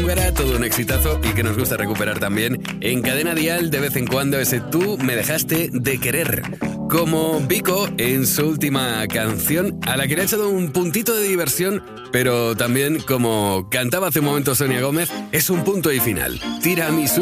Era todo un exitazo y que nos gusta recuperar también en Cadena Dial de vez en cuando ese Tú me dejaste de querer. Como Vico en su última canción, a la que le ha echado un puntito de diversión, pero también, como cantaba hace un momento Sonia Gómez, es un punto y final. Tiramisú.